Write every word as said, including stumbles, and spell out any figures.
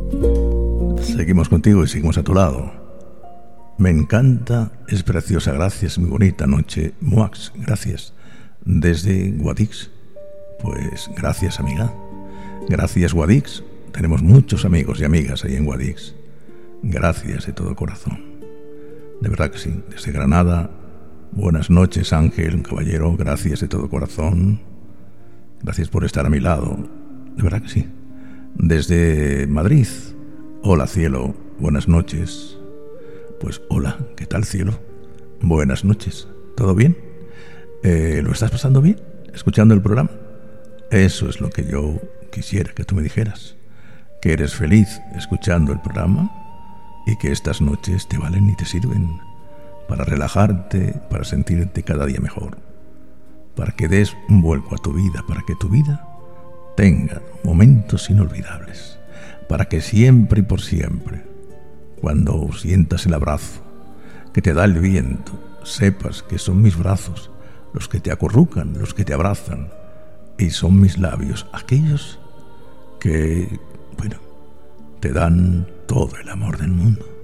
Seguimos contigo y seguimos a tu lado. Me encanta, es preciosa, gracias, muy bonita noche. Muax, gracias. Desde Guadix. Pues gracias, amiga. Gracias, Guadix. Tenemos muchos amigos y amigas ahí en Guadix. Gracias de todo corazón. De verdad que sí. Desde Granada, buenas noches, Ángel, un caballero. Gracias de todo corazón. Gracias por estar a mi lado. De verdad que sí. Desde Madrid, hola, cielo, buenas noches. Pues hola, ¿qué tal, cielo? Buenas noches. ¿Todo bien? Eh, ¿Lo estás pasando bien? ¿Escuchando el programa? Eso es lo que yo quisiera que tú me dijeras. Que eres feliz escuchando el programa y que estas noches te valen y te sirven para relajarte, para sentirte cada día mejor, para que des un vuelco a tu vida, para que tu vida tenga momentos inolvidables, para que siempre y por siempre, cuando sientas el abrazo que te da el viento, sepas que son mis brazos los que te acurrucan, los que te abrazan, y son mis labios aquellos que, bueno, te dan todo el amor del mundo.